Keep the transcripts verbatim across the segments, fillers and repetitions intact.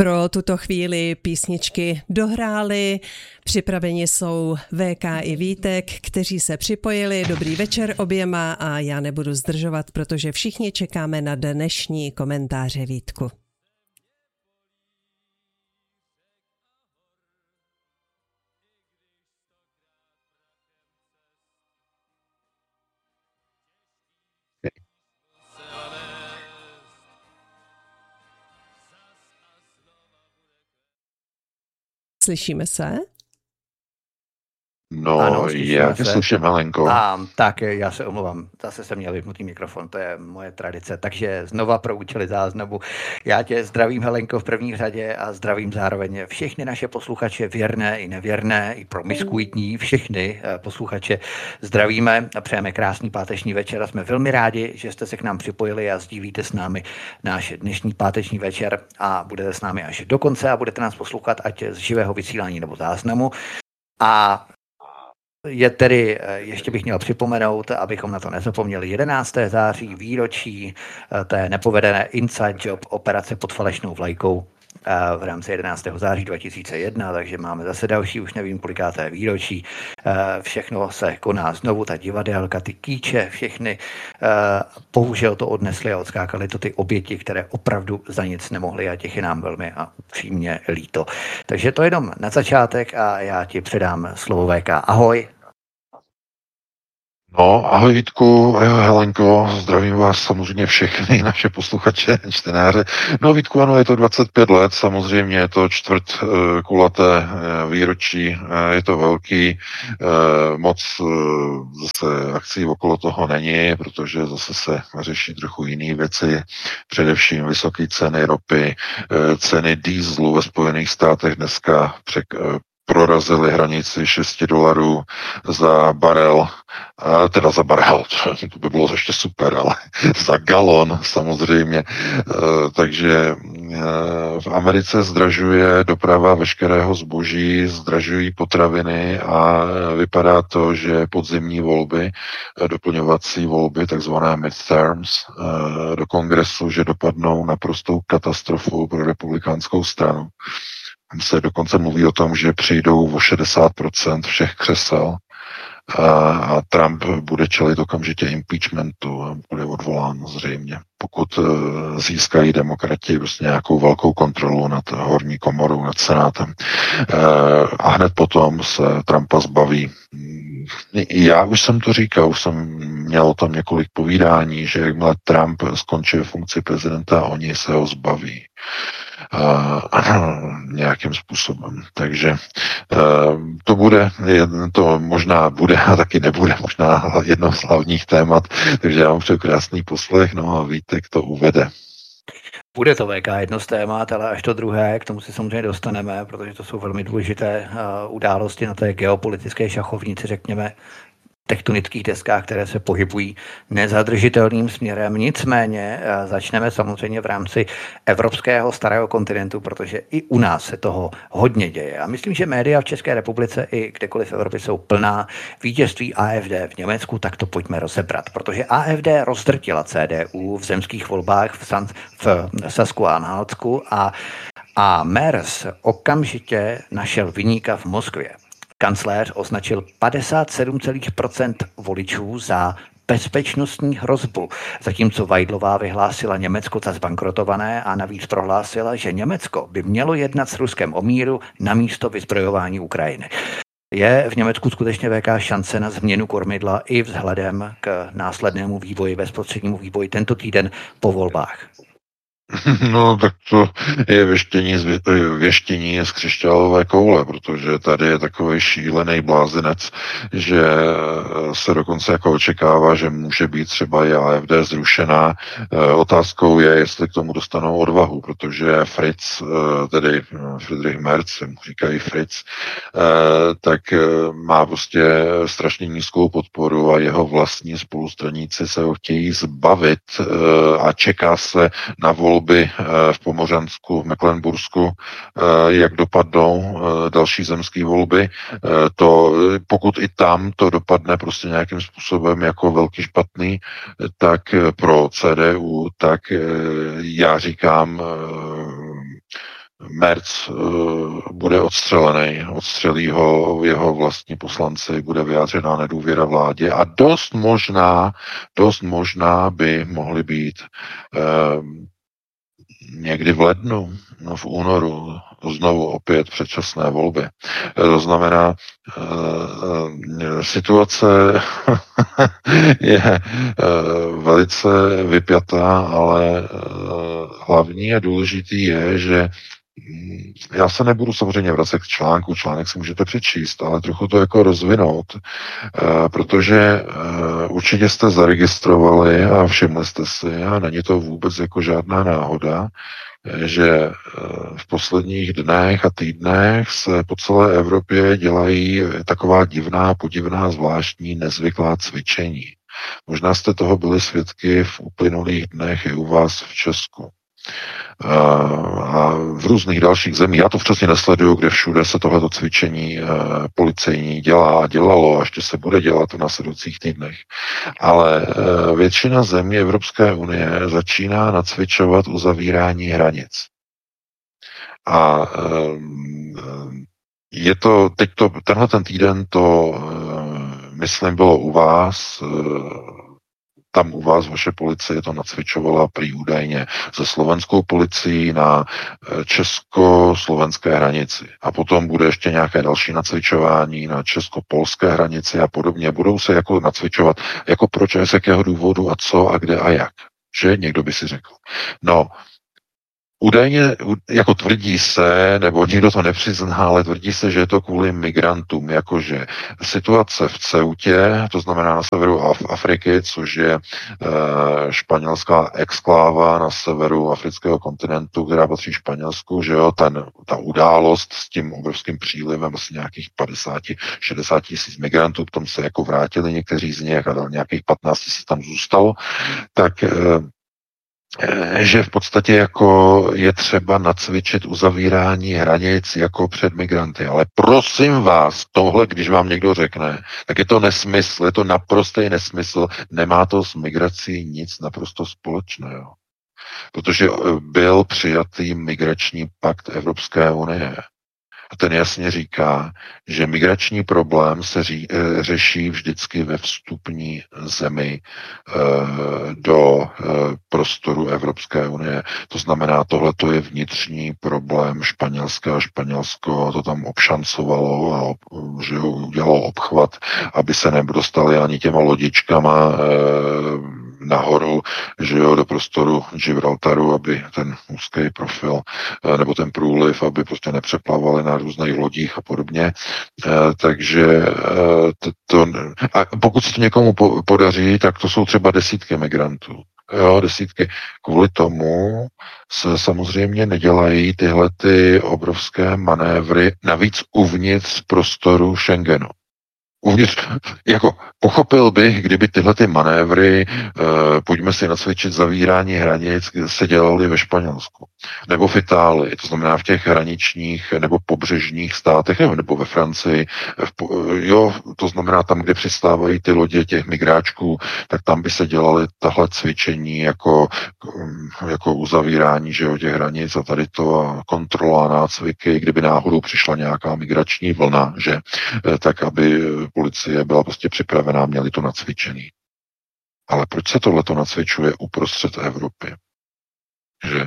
Pro tuto chvíli písničky dohráli, připraveni jsou V K i Vítek, kteří se připojili. Dobrý večer oběma a já nebudu zdržovat, protože všichni čekáme na dnešní komentáře, Vítku. Slyšíme se? No, ano, já tě slyším, Helenko. A, tak, já se omlouvám, zase jsem měl vypnutý mikrofon, to je moje tradice, takže znova pro účely záznamu. Já tě zdravím, Helenko, v první řadě a zdravím zároveň všechny naše posluchače, věrné i nevěrné, i promiskuitní, všechny posluchače zdravíme a přejeme krásný páteční večer a jsme velmi rádi, že jste se k nám připojili a sdílíte s námi náš dnešní páteční večer a budete s námi až do konce a budete nás poslouchat ať z živého vysílání nebo záznamu. A je tedy, ještě bych měl připomenout, abychom na to nezapomněli, jedenáctého září výročí té nepovedené inside job operace pod falešnou vlajkou v rámci jedenáctého září dva tisíce jedna, takže máme zase další, už nevím kolikáté výročí. Všechno se koná znovu, ta divadelka, ty kýče, všechny. Bohužel to odnesli a odskákali to ty oběti, které opravdu za nic nemohly a těch je nám velmi a upřímně líto. Takže to jenom na začátek a já ti předám slovo V K. Ahoj. No, ahoj Vítku, ahoj Helenko, zdravím vás samozřejmě všechny naše posluchače, čtenáře. No Vítku, ano, je to dvacet pět let, samozřejmě je to čtvrt uh, kulaté uh, výročí, uh, je to velký, uh, moc uh, zase akcí okolo toho není, protože zase se řeší trochu jiné věci, především vysoké ceny ropy, uh, ceny dieselu ve Spojených státech dneska přek, uh, prorazili hranici šest dolarů za barel, teda za barel, to by bylo ještě super, ale za galon samozřejmě. Takže v Americe zdražuje doprava veškerého zboží, zdražují potraviny a vypadá to, že podzimní volby, doplňovací volby, takzvané midterms, do kongresu, že dopadnou naprostou katastrofu pro republikánskou stranu. Se dokonce mluví o tom, že přijdou o šedesát procent všech křesel a, a Trump bude čelit okamžitě impeachmentu a bude odvolán zřejmě. Pokud uh, získají demokrati prostě nějakou velkou kontrolu nad horní komorou, nad senátem. Uh, a hned potom se Trumpa zbaví. Já už jsem to říkal, už jsem měl o tom několik povídání, že jakmile Trump skončí funkci prezidenta, oni se ho zbaví. Uh, nějakým způsobem. Takže uh, to bude, to možná bude a taky nebude možná jedno z hlavních témat, takže já vám přeju krásný poslech, no a Vítek to uvede. Bude to V K jedno z témat, ale až to druhé, k tomu si samozřejmě dostaneme, protože to jsou velmi důležité uh, události na té geopolitické šachovnici, řekněme, tektonických deskách, které se pohybují nezadržitelným směrem. Nicméně začneme samozřejmě v rámci evropského starého kontinentu, protože i u nás se toho hodně děje. A myslím, že média v České republice i kdekoliv v Evropě jsou plná vítězství A F D v Německu, tak to pojďme rozebrat, protože A F D rozdrtila C D U v zemských volbách v, San, v Sasku a Anhaltsku a, a Merz okamžitě našel viníka v Moskvě. Kancléř označil padesát sedm celá pět procent voličů za bezpečnostní hrozbu, zatímco Weidlová vyhlásila Německo za zbankrotované a navíc prohlásila, že Německo by mělo jednat s Ruskem o míru namísto vyzbrojování Ukrajiny. Je v Německu skutečně velká šance na změnu kormidla i vzhledem k následnému vývoji, bezprostřednímu vývoji tento týden po volbách? No, tak to je věštění z, věštění z křišťálové koule, protože tady je takový šílený blázinec, že se dokonce jako očekává, že může být třeba i A F D zrušená. Otázkou je, jestli k tomu dostanou odvahu, protože Fritz, tedy Friedrich Merz, mu říkají Fritz, tak má prostě strašně nízkou podporu a jeho vlastní spolustraníci se ho chtějí zbavit a čeká se na volbu v Pomořansku, v Mecklenbursku, jak dopadnou další zemské volby, to pokud i tam to dopadne prostě nějakým způsobem jako velký špatný, tak pro C D U, tak já říkám, Merc bude odstřelený, odstřelí ho jeho vlastní poslanci, bude vyjádřená nedůvěra vládě a dost možná, dost možná by mohly být eh, někdy v lednu, no v únoru, znovu opět předčasné volby. To znamená, situace je velice vypjatá, ale hlavní a důležitý je, že já se nebudu samozřejmě vracet k článku, článek si můžete přečíst, ale trochu to jako rozvinout, protože určitě jste zaregistrovali a všimli jste si, a není to vůbec jako žádná náhoda, že v posledních dnech a týdnech se po celé Evropě dělají taková divná, podivná, zvláštní, nezvyklá cvičení. Možná jste toho byli svědky v uplynulých dnech i u vás v Česku. A v různých dalších zemích. Já to přesně nesleduju, kde všude se tohleto cvičení policejní dělá a dělalo a ještě se bude dělat v následujících týdnech. Ale většina zemí Evropské unie začíná nacvičovat uzavírání hranic. A je to, teď to, tenhle ten týden to, myslím, bylo u vás, tam u vás vaše policie to nacvičovala prý údajně se slovenskou policií na česko-slovenské hranici. A potom bude ještě nějaké další nacvičování na česko-polské hranici a podobně. Budou se jako nacvičovat, jako proč, z jakého důvodu a co a kde a jak. Že někdo by si řekl. No, údajně, jako tvrdí se, nebo nikdo to nepřizná, ale tvrdí se, že je to kvůli migrantům, jakože situace v Ceutě, to znamená na severu Af- Afriky, což je e, španělská exkláva na severu afrického kontinentu, která patří Španělsku, že jo, ten, ta událost s tím obrovským přílivem asi nějakých padesát šedesát tisíc migrantů, potom se jako vrátili někteří z nich a nějakých patnáct tisíc tam zůstalo, tak e, že v podstatě jako je třeba nacvičit uzavírání hranic jako před migranty. Ale prosím vás, tohle, když vám někdo řekne, tak je to nesmysl, je to naprostý nesmysl, nemá to s migrací nic naprosto společného. Protože byl přijatý migrační pakt Evropské unie. A ten jasně říká, že migrační problém se ří, e, řeší vždycky ve vstupní zemi e, do e, prostoru Evropské unie. To znamená, tohle to je vnitřní problém Španělska a Španělsko to tam obšancovalo a že udělalo obchvat, aby se nedostali ani těma lodičkama e, nahoru, že jo, do prostoru Gibraltaru, aby ten úzký profil e, nebo ten průliv, aby prostě nepřeplavali na různých lodích a podobně. E, takže e, to, to, a pokud se to někomu po, podaří, tak to jsou třeba desítky migrantů. Jo, desítky. Kvůli tomu se samozřejmě nedělají tyhle ty obrovské manévry, navíc uvnitř prostoru Schengenu. Uvnitř, jako pochopil bych, kdyby tyhle ty manévry, eh, pojďme si nacvičit zavírání hranic, se dělaly ve Španělsku, nebo v Itálii, to znamená v těch hraničních nebo pobřežních státech, nebo, nebo ve Francii, v, jo, to znamená tam, kde přistávají ty lodě těch migráčků, tak tam by se dělaly tahle cvičení jako, jako uzavírání, že jo, těch hranic a tady to a kontrola, nácviky, kdyby náhodou přišla nějaká migrační vlna, že, eh, tak aby policie byla prostě připravená, měli to nacvičený. Ale proč se tohleto nacvičuje uprostřed Evropy? Že?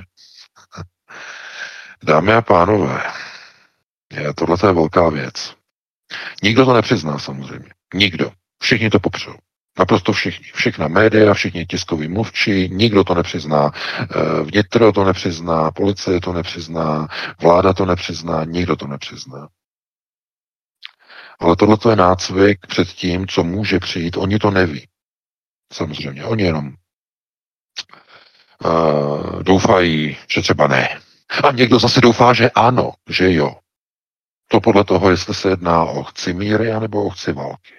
Dámy a pánové, tohle je velká věc. Nikdo to nepřizná samozřejmě. Nikdo. Všichni to popřou. Naprosto všichni. Všechna média, všichni tiskoví mluvčí, nikdo to nepřizná. Vnitro to nepřizná, policie to nepřizná, vláda to nepřizná, nikdo to nepřizná. Ale tohle je nácvik před tím, co může přijít. Oni to neví. Samozřejmě. Oni jenom uh, doufají, že třeba ne. A někdo zase doufá, že ano, že jo. To podle toho, jestli se jedná o chci míry, anebo o chci války.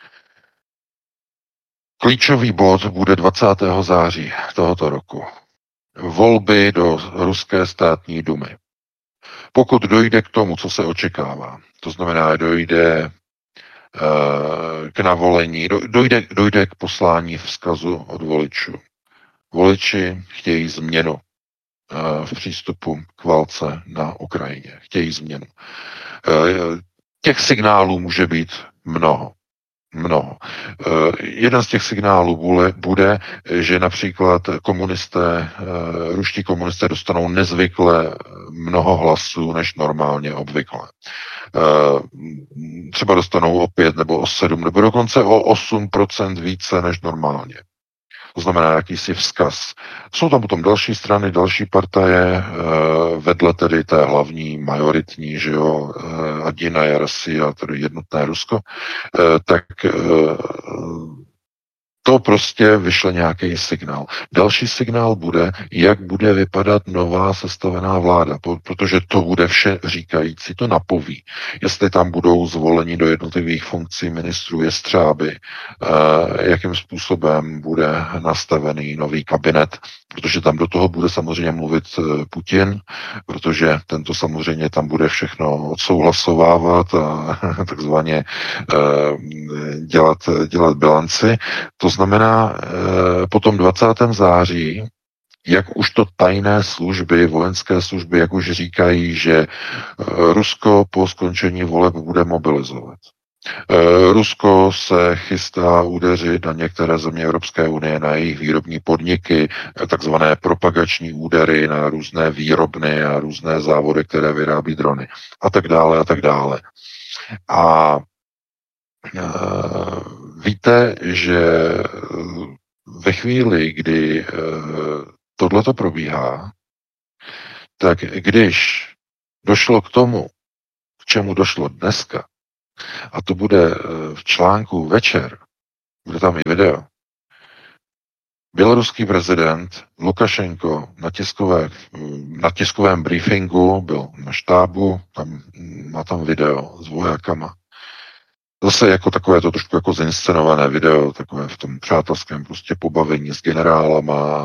Klíčový bod bude dvacátého září tohoto roku. Volby do ruské státní dumy. Pokud dojde k tomu, co se očekává, to znamená, dojde uh, k navolení, dojde, dojde k poslání vzkazu od voličů. Voliči chtějí změnu. v přístupu k válce na Ukrajině. Chtějí změnu. Těch signálů může být mnoho. Mnoho. Jeden z těch signálů bude, bude, že například komunisté, ruští komunisté dostanou nezvykle mnoho hlasů než normálně obvykle. Třeba dostanou o pět nebo o sedm nebo dokonce o osm procent více než normálně. To znamená jakýsi vzkaz. Jsou tam potom další strany, další partaje, vedle tedy té hlavní, majoritní, že jo, Jedinaja Rusija, tedy jednotné Rusko, tak to prostě vyšle nějaký signál. Další signál bude, jak bude vypadat nová sestavená vláda, protože to bude vše říkající, to napoví. Jestli tam budou zvoleni do jednotlivých funkcí ministrů jestřáby, jakým způsobem bude nastavený nový kabinet, protože tam do toho bude samozřejmě mluvit Putin, protože tento samozřejmě tam bude všechno odsouhlasovávat a takzvaně dělat, dělat bilanci. To znamená, po tom dvacátém září, jak už to tajné služby, vojenské služby, jak už říkají, že Rusko po skončení voleb bude mobilizovat. Rusko se chystá udeřit na některé země Evropské unie, na jejich výrobní podniky, takzvané propagační údery na různé výrobny a různé závody, které vyrábí drony a tak dále a tak dále. A víte, že ve chvíli, kdy tohleto probíhá, tak když došlo k tomu, k čemu došlo dneska, a to bude v článku Večer, bude tam i video, běloruský prezident Lukašenko na, tiskové, na tiskovém briefingu byl na štábu, tam, má tam video s vojákama. Zase jako takové to trošku jako zinscenované video, takové v tom přátelském prostě pobavení s generálama,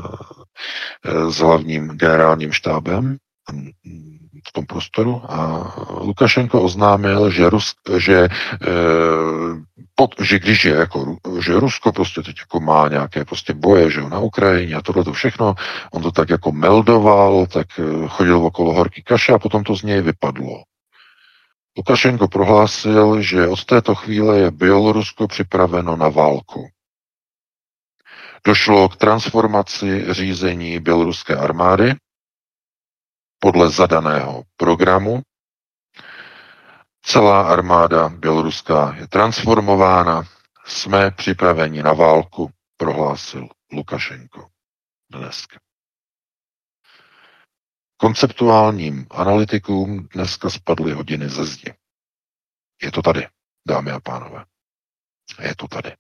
s hlavním generálním štábem v tom prostoru a Lukašenko oznámil, že, Rus, že, pod, že když je jako, že Rusko prostě teď jako má nějaké prostě boje, že na Ukrajině a tohle to všechno, on to tak jako meldoval, tak chodil okolo horký kaše a potom to z něj vypadlo. Lukašenko prohlásil, že od této chvíle je Bělorusko připraveno na válku. Došlo k transformaci řízení běloruské armády podle zadaného programu. Celá armáda běloruská je transformována. Jsme připraveni na válku, prohlásil Lukašenko dneska. Konceptuálním analytikům dneska spadly hodiny ze zdi. Je to tady, dámy a pánové. Je to tady.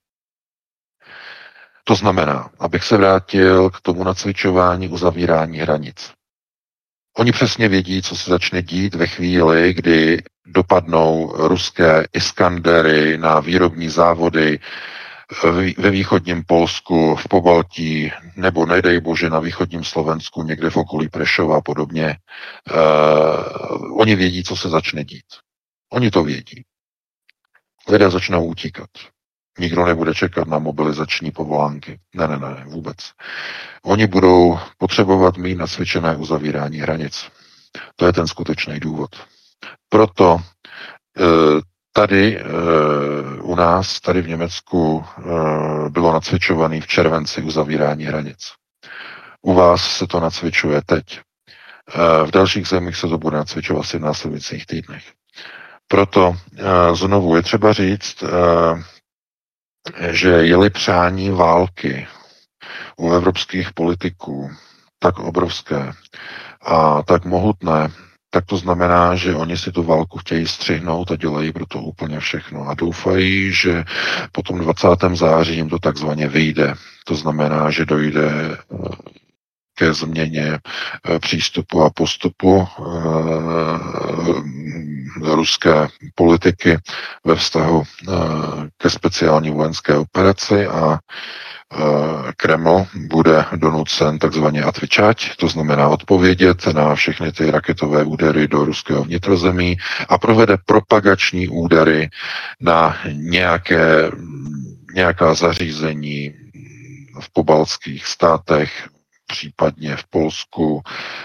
To znamená, abych se vrátil k tomu nacvičování uzavírání hranic. Oni přesně vědí, co se začne dít ve chvíli, kdy dopadnou ruské Iskandery na výrobní závody ve východním Polsku, v Pobaltí, nebo nedej bože na východním Slovensku, někde v okolí Prešova a podobně. Uh, oni vědí, co se začne dít. Oni to vědí. Lidé začnou utíkat. Nikdo nebude čekat na mobilizační povolánky. Ne, ne, ne, vůbec. Oni budou potřebovat mít nacvičené uzavírání hranic. To je ten skutečný důvod. Proto uh, Tady e, u nás, tady v Německu, e, bylo nacvičované v červenci uzavírání hranic. U vás se to nacvičuje teď. E, v dalších zemích se to bude nacvičovat asi v následujících týdnech. Proto e, znovu je třeba říct, e, že je-li přání války u evropských politiků tak obrovské a tak mohutné, tak to znamená, že oni si tu válku chtějí střihnout a dělají pro to úplně všechno. A doufají, že po tom dvacátém září jim to takzvaně vyjde. To znamená, že dojde ke změně přístupu a postupu ruské politiky ve vztahu ke speciální vojenské operaci a Kreml bude donucen takzvaně atvičať, to znamená odpovědět na všechny ty raketové údery do ruského vnitrozemí a provede propagační údery na nějaké, nějaká zařízení v pobaltských státech, případně v Polsku.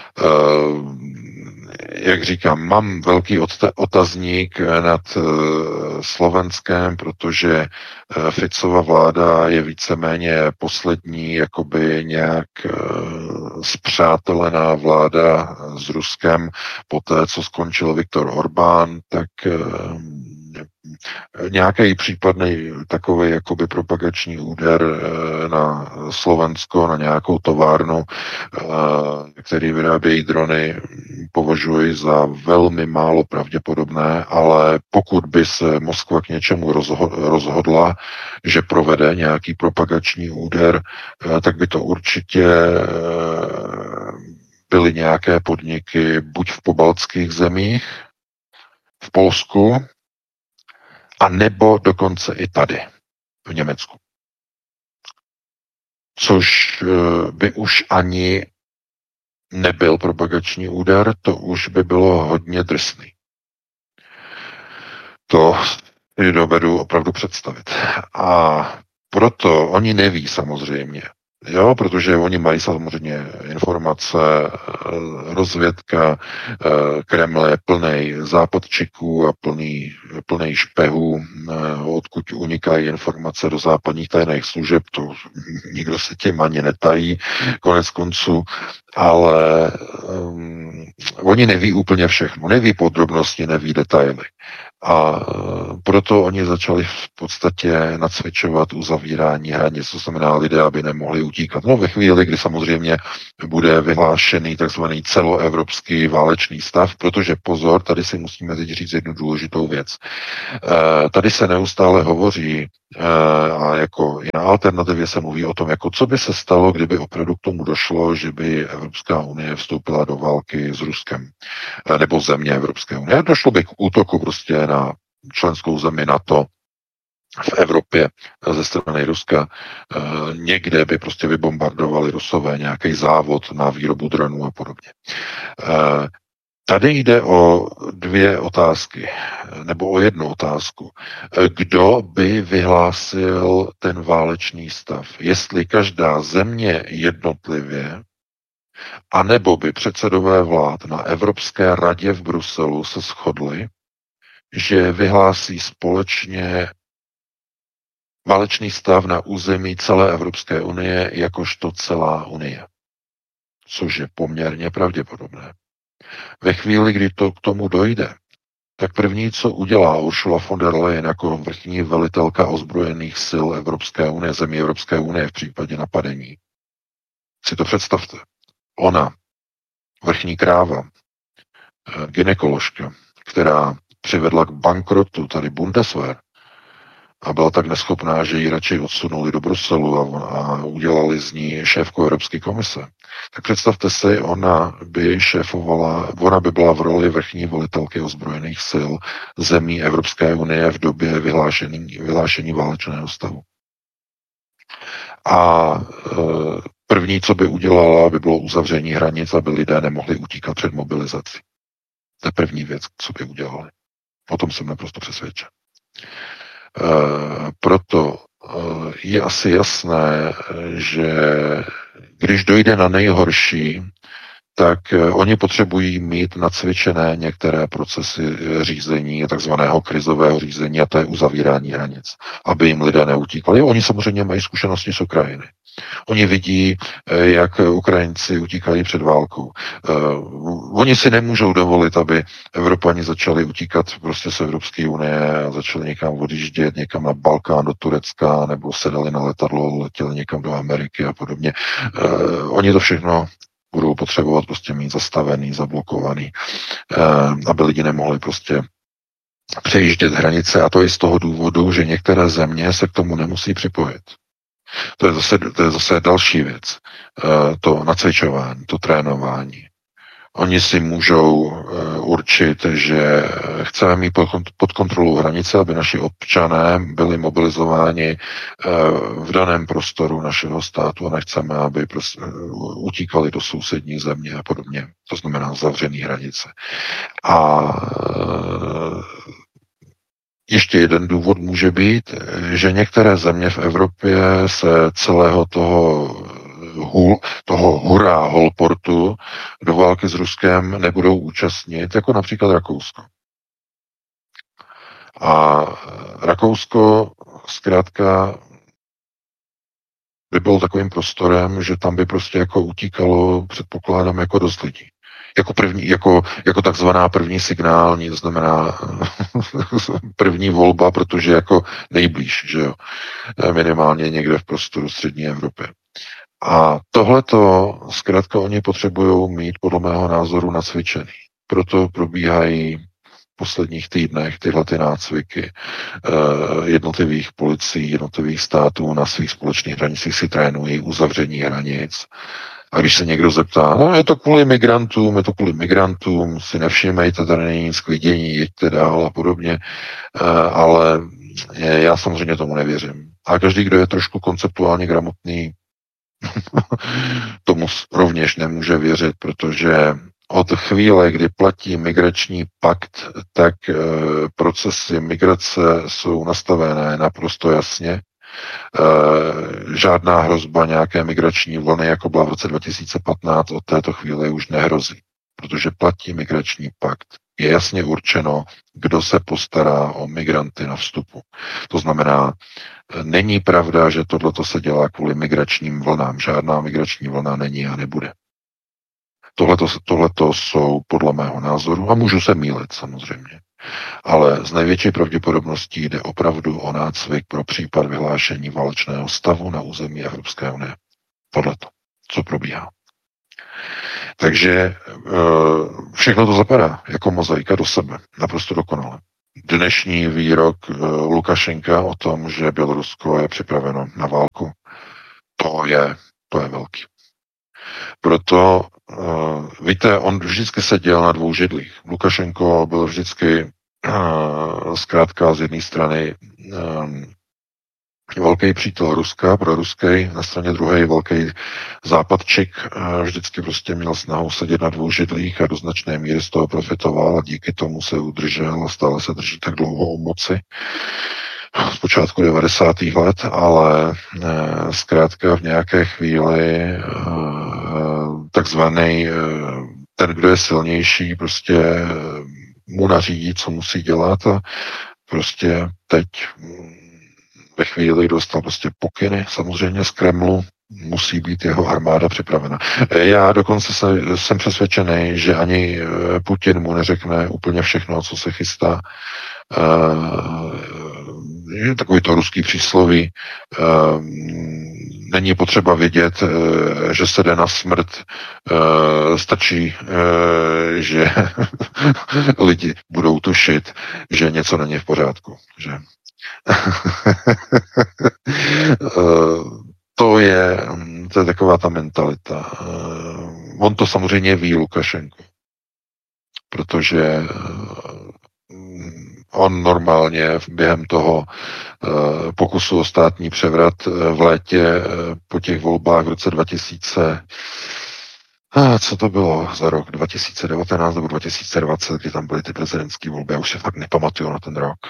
Jak říkám, mám velký otazník nad Slovenskem, protože Ficova vláda je víceméně poslední jakoby nějak spřátelená vláda s Ruskem. Poté, co skončil Viktor Orbán, tak nějaký případný takový jakoby propagační úder na Slovensko, na nějakou továrnu, který vyrábějí drony, považuji za velmi málo pravděpodobné, ale pokud by se Moskva k něčemu rozhodla, že provede nějaký propagační úder, tak by to určitě byly nějaké podniky buď v pobaltských zemích, v Polsku, a nebo dokonce i tady, v Německu. Což by už ani nebyl propagační úder, to už by bylo hodně drsný. To si dovedu opravdu představit. A proto oni neví samozřejmě, jo, protože oni mají samozřejmě informace, rozvědka, Kreml je plný západčiků a plný, plný špehů, odkud unikají informace do západních tajných služeb, to nikdo se tím ani netají, konec konců, ale um, oni neví úplně všechno, neví podrobnosti, neví detaily. A proto oni začali v podstatě nacvičovat uzavírání hranic, to znamená lidé, aby nemohli utíkat. No ve chvíli, kdy samozřejmě bude vyhlášený takzvaný celoevropský válečný stav, protože pozor, tady si musíme teď říct jednu důležitou věc. Tady se neustále hovoří a jako i na alternativě se mluví o tom, jako co by se stalo, kdyby opravdu k tomu došlo, že by Evropská unie vstoupila do války s Ruskem nebo země Evropské unie. Došlo by k útoku prostě na členskou zemi NATO v Evropě ze strany Ruska. Někde by prostě vybombardovali Rusové nějaký závod na výrobu dronů a podobně. Tady jde o dvě otázky, nebo o jednu otázku. Kdo by vyhlásil ten válečný stav? Jestli každá země jednotlivě, anebo by předsedové vlád na Evropské radě v Bruselu se shodli, že vyhlásí společně válečný stav na území celé Evropské unie jakožto celá unie. Což je poměrně pravděpodobné. Ve chvíli, kdy to k tomu dojde, tak první, co udělá Ursula von der Leyen jako vrchní velitelka ozbrojených sil Evropské unie, zemí Evropské unie v případě napadení, si to představte. Ona, vrchní kráva, gynekoložka, která přivedla k bankrotu tady Bundeswehr a byla tak neschopná, že ji radši odsunuli do Bruselu a, a udělali z ní šéfku Evropské komise. Tak představte si, ona by šéfovala, ona by byla v roli vrchní velitelky ozbrojených sil zemí Evropské unie v době vyhlášení, vyhlášení válečného stavu. A e, první, co by udělala, by bylo uzavření hranic, aby lidé nemohli utíkat před mobilizací. To je první věc, co by udělali. O tom jsem naprosto přesvědčen. E, proto e, je asi jasné, že když dojde na nejhorší, tak oni potřebují mít nacvičené některé procesy řízení, takzvaného krizového řízení, a to je uzavírání hranic, aby jim lidé neutíkali. Oni samozřejmě mají zkušenosti z Ukrajiny. Oni vidí, jak Ukrajinci utíkají před válkou. Oni si nemůžou dovolit, aby Evropani začali utíkat prostě z Evropské unie a začali někam odjíždět, někam na Balkán, do Turecka, nebo sedali na letadlo, letěli někam do Ameriky a podobně. Oni to všechno budou potřebovat prostě mít zastavený, zablokovaný, aby lidi nemohli prostě přejíždět hranice, a to i z toho důvodu, že některé země se k tomu nemusí připojit. To je zase, to je zase další věc. To nacvičování, to trénování. Oni si můžou určit, že chceme mít pod kontrolou hranice, aby naši občané byli mobilizováni v daném prostoru našeho státu a nechceme, aby prostě utíkali do sousední země a podobně. To znamená zavřený hranice. A ještě jeden důvod může být, že některé země v Evropě se celého toho hul, toho hurá holportu do války s Ruskem nebudou účastnit, jako například Rakousko. A Rakousko zkrátka by bylo takovým prostorem, že tam by prostě jako utíkalo, předpokládám, jako dost lidí. Jako první, jako, jako takzvaná první signální, to znamená první volba, protože jako nejblíž, že jo, minimálně někde v prostoru střední Evropy. A tohleto zkrátka oni potřebují mít podle mého názoru nacvičený. Proto probíhají v posledních týdnech tyhle ty nácviky eh, jednotlivých policií, jednotlivých států na svých společných hranicích si trénují uzavření hranic. A když se někdo zeptá, no je to kvůli migrantům, je to kvůli migrantům, si nevšimejte, tady není nic k vidění, jeďte dál a podobně, eh, ale já samozřejmě tomu nevěřím. A každý, kdo je trošku konceptuálně gramotný, tomu rovněž nemůže věřit, protože od chvíle, kdy platí migrační pakt, tak e, procesy migrace jsou nastavené naprosto jasně. E, žádná hrozba nějaké migrační vlny, jako byla v roce dva tisíce patnáct, od této chvíle už nehrozí, protože platí migrační pakt. Je jasně určeno, kdo se postará o migranty na vstupu. To znamená, není pravda, že tohleto se dělá kvůli migračním vlnám. Žádná migrační vlna není a nebude. Tohleto, tohleto jsou podle mého názoru, a můžu se mýlit samozřejmě, ale z největší pravděpodobností jde opravdu o nácvik pro případ vyhlášení válečného stavu na území Evropské unie. Tohleto, co probíhá. Takže všechno to zapadá jako mozaika do sebe, naprosto dokonale. Dnešní výrok Lukašenka o tom, že Bělorusko je připraveno na válku, to je, to je velký. Proto, víte, on vždycky seděl na dvou židlích. Lukašenko byl vždycky zkrátka z jedné strany velký přítel Ruska, pro ruský, na straně druhé velký západčik, vždycky prostě měl snahu sedět na dvou židlích a do značné míry z toho profitoval a díky tomu se udržel a stále se drží tak dlouho u moci. Z počátku devadesátých let, ale zkrátka v nějaké chvíli takzvaný ten, kdo je silnější, prostě mu nařídí, co musí dělat a prostě teď ve chvíli dostal prostě pokyny, samozřejmě z Kremlu, musí být jeho armáda připravena. Já dokonce se, jsem přesvědčený, že ani Putin mu neřekne úplně všechno, co se chystá. Je takový to ruský přísloví. Není potřeba vědět, že se jde na smrt. Stačí, že lidi budou tušit, že něco není v pořádku. Že? To je, to je taková ta mentalita. On to samozřejmě ví, Lukašenko, protože on normálně během toho pokusu o státní převrat v létě po těch volbách v roce dva tisíce, co to bylo za rok, dva tisíce devatenáct nebo dva tisíce dvacet, kdy tam byly ty prezidentské volby, já už se fakt nepamatuju na ten rok.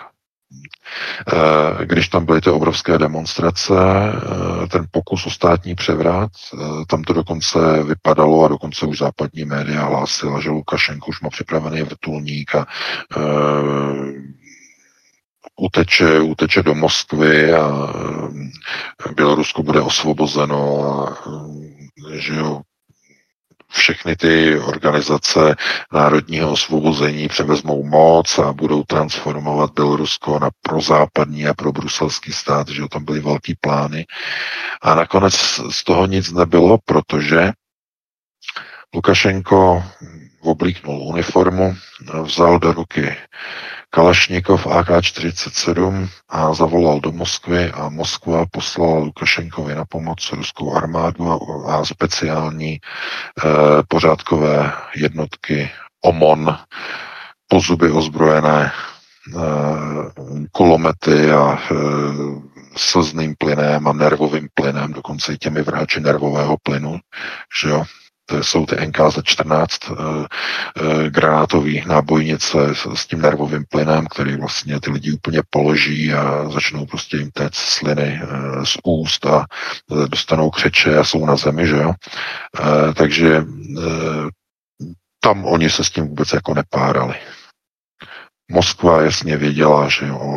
Když tam byly ty obrovské demonstrace, ten pokus o státní převrat, tam to dokonce vypadalo a dokonce už západní média hlásila, že Lukašenko už má připravený vrtulník a uh, uteče, uteče do Moskvy a Bělorusko bude osvobozeno a že jo, všechny ty organizace národního osvobození převezmou moc a budou transformovat Bělorusko na prozápadní a probruselský stát, že tam byly velký plány. A nakonec z toho nic nebylo, protože Lukašenko oblíknul uniformu, vzal do ruky Kalašnikov A K čtyřicet sedm a zavolal do Moskvy a Moskva poslala Lukašenkovi na pomoc ruskou armádu a, a speciální e, pořádkové jednotky O M O N, pozuby ozbrojené, e, kulomety a e, slzným plynem a nervovým plynem, dokonce i těmi vrhači nervového plynu, že jo. To jsou ty N K Z čtrnáct granátový nábojnice s tím nervovým plynem, který vlastně ty lidi úplně položí a začnou prostě jim téct sliny z úst a dostanou křeče a jsou na zemi, že jo. Takže tam oni se s tím vůbec jako nepárali. Moskva jasně věděla, že jo,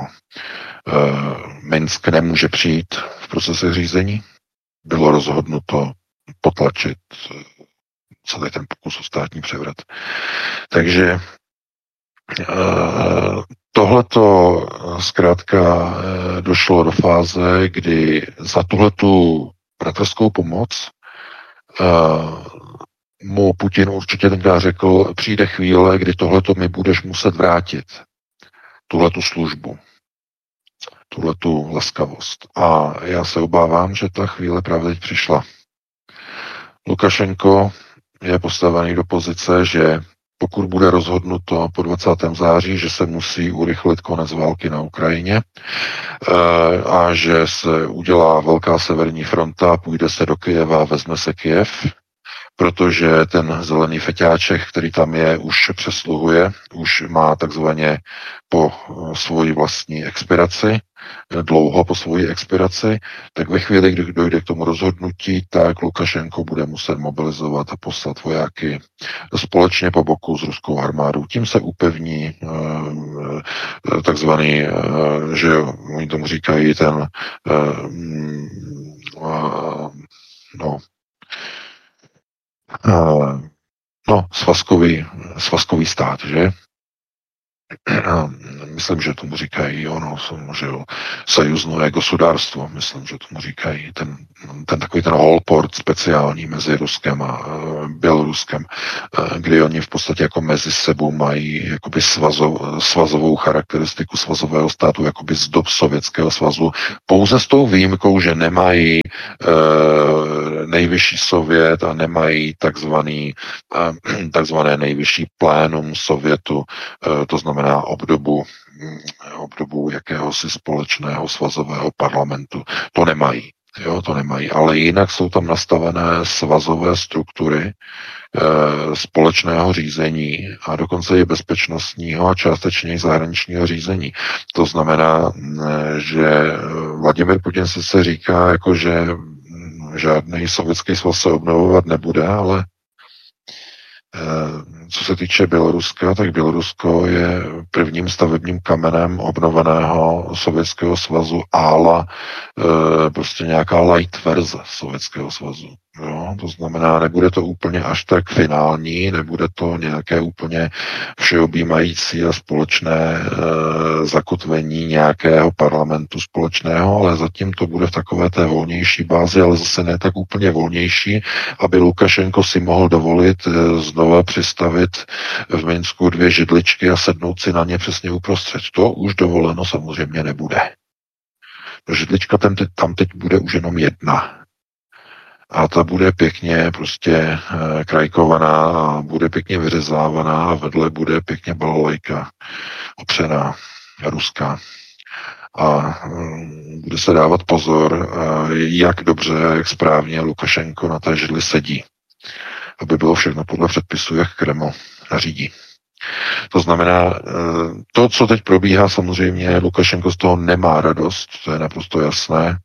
Minsk nemůže přijít v procese řízení. Bylo rozhodnuto potlačit celý ten pokus o státní převrat. Takže tohleto zkrátka došlo do fáze, kdy za tuhletu bratrskou pomoc mu Putin určitě tenkrát řekl, přijde chvíle, kdy tohleto mi budeš muset vrátit. Tuhletu službu. Tuhletu laskavost. A já se obávám, že ta chvíle právě teď přišla. Lukašenko je postavený do pozice, že pokud bude rozhodnuto po dvacátého září, že se musí urychlit konec války na Ukrajině a že se udělá velká severní fronta, půjde se do Kyjeva a vezme se Kyjev, protože ten zelený feťáček, který tam je, už přesluhuje, už má takzvaně po svoji vlastní expiraci, dlouho po svoji expiraci, tak ve chvíli, kdy dojde k tomu rozhodnutí, tak Lukašenko bude muset mobilizovat a poslat vojáky společně po boku s ruskou armádou. Tím se upevní takzvaný, že oni tomu říkají ten no, Uh, no, svazkový, svazkový stát, že? Myslím, že tomu říkají ono, že jo, sajuzné gosudárstvo, myslím, že tomu říkají ten, ten takový ten holport speciální mezi Ruskem a uh, Běloruskem, uh, kdy oni v podstatě jako mezi sebou mají jakoby svazov, svazovou charakteristiku svazového státu, jakoby z dob Sovětského svazu, pouze s tou výjimkou, že nemají uh, nejvyšší Sovět a nemají takzvaný, uh, takzvané nejvyšší plénum Sovětu, uh, to znamená znamená obdobu, obdobu jakéhosi společného svazového parlamentu. To nemají. Jo, to nemají. Ale jinak jsou tam nastavené svazové struktury e, společného řízení a dokonce i bezpečnostního a částečně i zahraničního řízení. To znamená, e, že Vladimir Putin se, se říká, jako že žádný sovětský svaz se obnovovat nebude, ale co se týče Běloruska, tak Bělorusko je prvním stavebním kamenem obnoveného Sovětského svazu ála, e, prostě nějaká light verze Sovětského svazu. Jo? To znamená, nebude to úplně až tak finální, nebude to nějaké úplně všeobjímající a společné e, zakotvení nějakého parlamentu společného, ale zatím to bude v takové té volnější bázi, ale zase ne tak úplně volnější, aby Lukašenko si mohl dovolit e, znova přistavit v Minsku dvě židličky a sednout si na ně přesně uprostřed. To už dovoleno samozřejmě nebude. Židlička tam teď, tam teď bude už jenom jedna. A ta bude pěkně prostě e, krajkovaná a bude pěkně vyřezávaná a vedle bude pěkně balalajka opřená, ruská. A e, bude se dávat pozor, e, jak dobře, jak správně Lukašenko na té židli sedí. Aby bylo všechno podle předpisu, jak Kreml nařídí. To znamená, to, co teď probíhá, samozřejmě Lukašenko z toho nemá radost, to je naprosto jasné.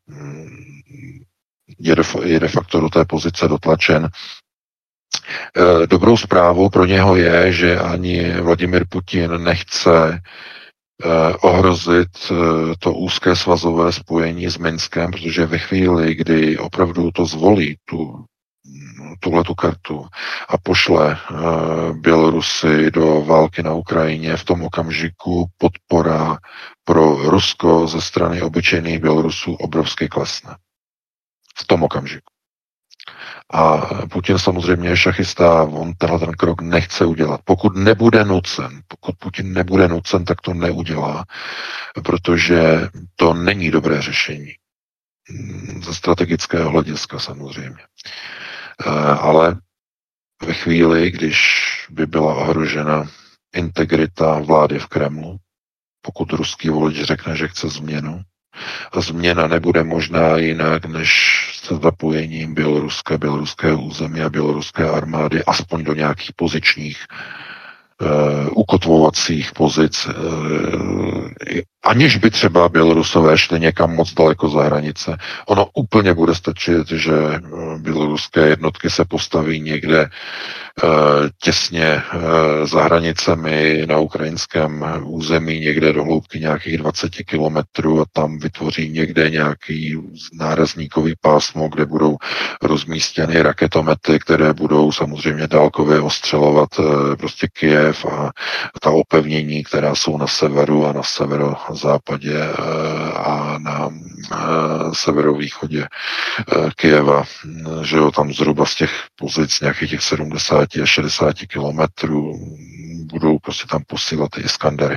Je de, je de facto do té pozice dotlačen. Dobrou zprávou pro něho je, že ani Vladimir Putin nechce ohrozit to úzké svazové spojení s Minskem, protože ve chvíli, kdy opravdu to zvolí, tu tuhletu kartu a pošle uh, Bělorusy do války na Ukrajině, v tom okamžiku podpora pro Rusko ze strany obyčejných Bělorusů obrovsky klesne. V tom okamžiku. A Putin samozřejmě je šachista, on tenhle ten krok nechce udělat. Pokud nebude nucen, pokud Putin nebude nucen, tak to neudělá, protože to není dobré řešení. Ze strategického hlediska samozřejmě. Ale ve chvíli, když by byla ohrožena integrita vlády v Kremlu, pokud ruský volič řekne, že chce změnu, změna nebude možná jinak než se zapojením běloruské, běloruské území a běloruské armády, aspoň do nějakých pozičních Uh, ukotvovacích pozic, uh, aniž by třeba Bělorusové šli někam moc daleko za hranice. Ono úplně bude stačit, že uh, běloruské jednotky se postaví někde uh, těsně uh, za hranicemi na ukrajinském území, někde do hloubky nějakých dvacet kilometrů a tam vytvoří někde nějaký nárazníkový pásmo, kde budou rozmístěny raketomety, které budou samozřejmě dálkově ostřelovat uh, prostě Kyjev a ta opevnění, která jsou na severu a na severozápadě a na severovýchodě Kyjeva, že jo, tam zhruba z těch pozic nějakých těch sedmdesát až šedesát kilometrů budou prostě tam posílat ty Iskandery.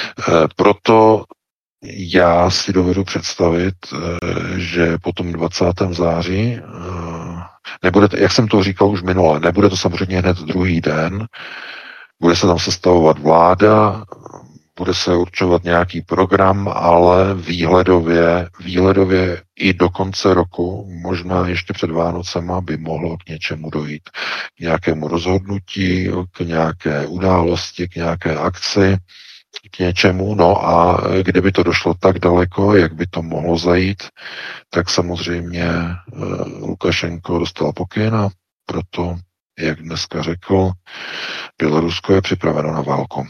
Proto já si dovedu představit, že po tom dvacátém září, nebude, jak jsem to říkal už minule, nebude to samozřejmě hned druhý den, bude se tam sestavovat vláda, bude se určovat nějaký program, ale výhledově, výhledově i do konce roku, možná ještě před Vánocema, by mohlo k něčemu dojít. K nějakému rozhodnutí, k nějaké události, k nějaké akci, k něčemu. No a kdyby to došlo tak daleko, jak by to mohlo zajít, tak samozřejmě Lukašenko dostal pokyn a proto, jak dneska řekl, Bělorusko je připraveno na válku.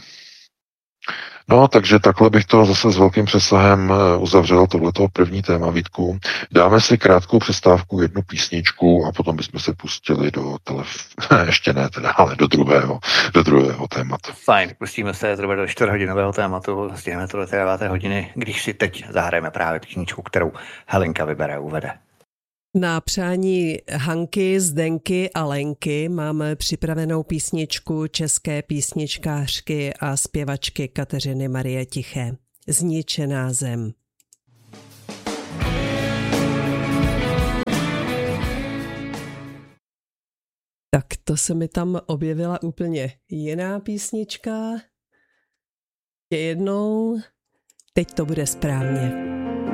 No, takže takhle bych to zase s velkým přesahem uzavřel tohleto první téma, Vítku. Dáme si krátkou přestávku, jednu písničku a potom bychom se pustili do telef... ještě ne teda, ale do druhého, do druhého tématu. Fajn, pustíme se zhruba do čtvrthodinového tématu, stihneme to do té deváté hodiny, když si teď zahrajeme právě písničku, kterou Helenka vybere, uvede. Na přání Hanky, Zdenky a Lenky máme připravenou písničku české písničkářky a zpěvačky Kateřiny Marie Tiché. Zničená zem. Tak to se mi tam objevila úplně jiná písnička. Jednou, teď to bude správně.